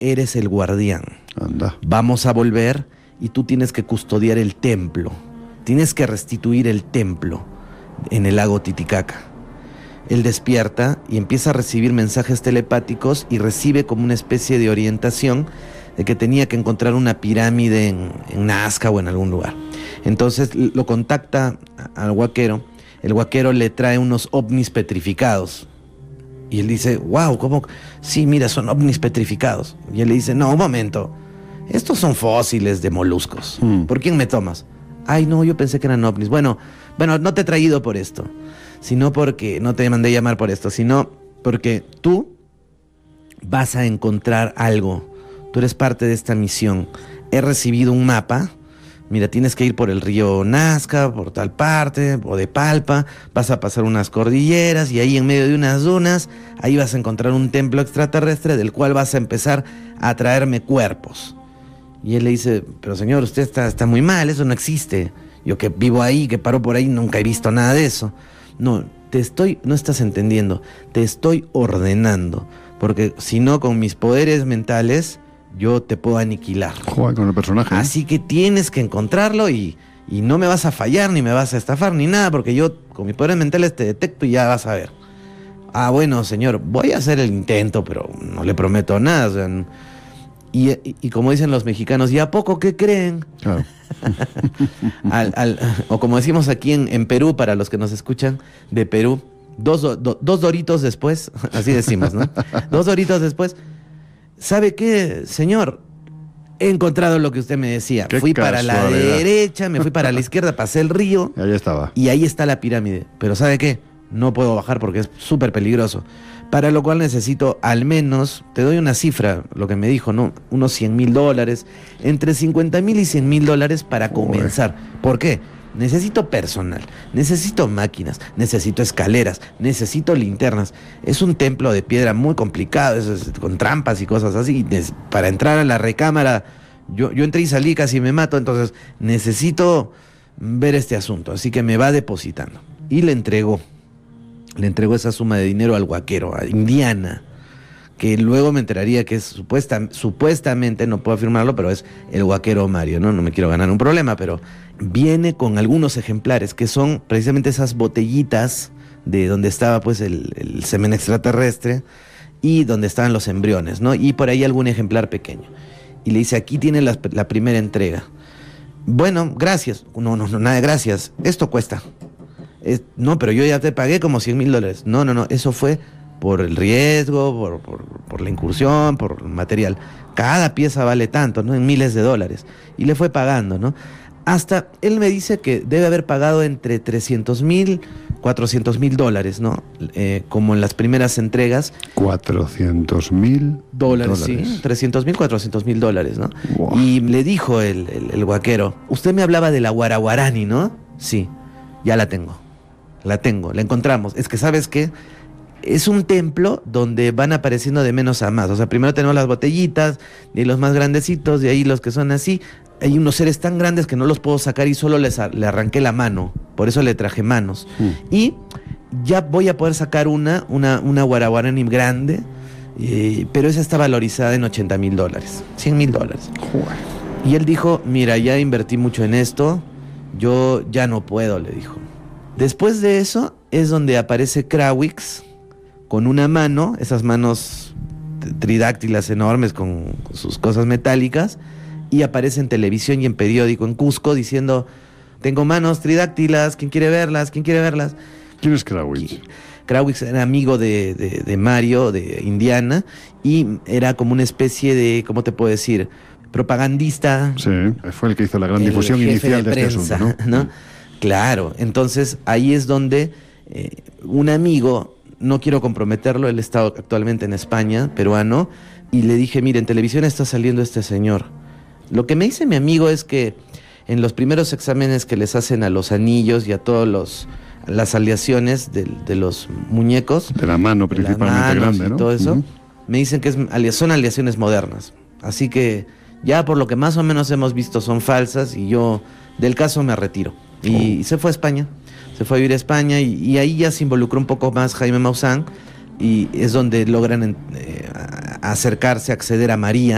eres el guardián. Anda. Vamos a volver y tú tienes que custodiar el templo. Tienes que restituir el templo en el lago Titicaca. Él despierta y empieza a recibir mensajes telepáticos y recibe como una especie de orientación de que tenía que encontrar una pirámide en Nazca o en algún lugar. Entonces lo contacta al huaquero. El huaquero le trae unos ovnis petrificados. Y él dice, wow, ¿cómo? Sí, mira, son ovnis petrificados. Y él le dice, no, un momento. Estos son fósiles de moluscos. ¿Por quién me tomas? Ay, no, yo pensé que eran ovnis. Bueno, no te he traído por esto. Sino porque, no te mandé llamar por esto, sino porque tú vas a encontrar algo. Tú eres parte de esta misión. He recibido un mapa. Mira, tienes que ir por el río Nazca, por tal parte, o de Palpa, vas a pasar unas cordilleras y ahí en medio de unas dunas, ahí vas a encontrar un templo extraterrestre del cual vas a empezar a traerme cuerpos. Y él le dice, pero señor, usted está muy mal, eso no existe. Yo que vivo ahí, que paro por ahí, nunca he visto nada de eso. No estás entendiendo, te estoy ordenando, porque si no, con mis poderes mentales, yo te puedo aniquilar. Joder, con el personaje. Así que tienes que encontrarlo y no me vas a fallar, ni me vas a estafar, ni nada, porque yo con mis poderes mentales te detecto y ya vas a ver. Ah, bueno, señor, voy a hacer el intento, pero no le prometo nada. O sea, y como dicen los mexicanos, ¿y a poco qué creen? Claro. O como decimos aquí en Perú, para los que nos escuchan de Perú, dos doritos después, así decimos, ¿no? 2 doritos después, ¿sabe qué, señor? He encontrado lo que usted me decía. Fui para la derecha, me fui para la izquierda, pasé el río. Y ahí estaba. Y ahí está la pirámide. Pero ¿sabe qué? No puedo bajar porque es súper peligroso. Para lo cual necesito al menos, te doy una cifra, lo que me dijo, ¿no? Unos $100,000, entre $50,000 y $100,000 para comenzar. ¿Por qué? Necesito personal, necesito máquinas, necesito escaleras, necesito linternas. Es un templo de piedra muy complicado, con trampas y cosas así. Para entrar a la recámara, yo entré y salí, casi me mato, entonces necesito ver este asunto. Así que me va depositando. Y le entregó esa suma de dinero al huaquero, a Indiana, que luego me enteraría que es supuestamente, no puedo afirmarlo, pero es el huaquero Mario, ¿no? No me quiero ganar un problema, pero viene con algunos ejemplares, que son precisamente esas botellitas de donde estaba pues el semen extraterrestre y donde estaban los embriones, ¿no? Y por ahí algún ejemplar pequeño. Y le dice, aquí tiene la primera entrega. Bueno, gracias. No, nada de gracias. Esto cuesta. No, pero yo ya te pagué como $100,000. No, eso fue por el riesgo, por la incursión, por el material. Cada pieza vale tanto, ¿no? En miles de dólares. Y le fue pagando, ¿no? Hasta él me dice que debe haber pagado entre $300,000, $400,000, ¿no? Como en las primeras entregas. $400,000. Sí, $300,000, $400,000, ¿no? Wow. Y le dijo el huaquero, usted me hablaba de la Guaraguarani, ¿no? Sí, ya la tengo, la encontramos. Es que, ¿sabes qué? Es un templo donde van apareciendo de menos a más. O sea, primero tenemos las botellitas, de los más grandecitos, de ahí los que son así. Hay unos seres tan grandes que no los puedo sacar y solo le arranqué la mano. Por eso le traje manos. Y ya voy a poder sacar una Guaraguarani grande, pero esa está valorizada en $80,000, $100,000. Y él dijo, mira, ya invertí mucho en esto, yo ya no puedo, le dijo. Después de eso es donde aparece Krawix con una mano, esas manos tridáctilas enormes con sus cosas metálicas, y aparece en televisión y en periódico en Cusco diciendo, tengo manos tridáctilas, ¿quién quiere verlas? ¿Quién es Krawix? Krawix era amigo de Mario, de Indiana, y era como una especie de, ¿cómo te puedo decir?, propagandista. Sí, fue el que hizo la gran difusión inicial de este asunto, ¿no? Claro, entonces ahí es donde un amigo, no quiero comprometerlo, él está actualmente en España, peruano, y le dije, mire, en televisión está saliendo este señor. Lo que me dice mi amigo es que en los primeros exámenes que les hacen a los anillos y a todos las aleaciones de los muñecos, de la mano principalmente grande, ¿no? Todo eso, me dicen que son aleaciones modernas. Así que ya por lo que más o menos hemos visto son falsas y yo del caso me retiro. Y se fue a España, se fue a vivir a España y ahí ya se involucró un poco más Jaime Maussan y es donde logran acercarse, acceder a María.